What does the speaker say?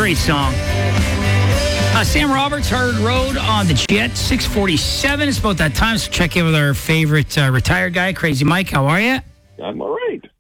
Great song. Sam Roberts, Hard Road on the Jet, 6:47. It's about that time, so check in with our favorite retired guy, Crazy Mike. How are you? I'm all right.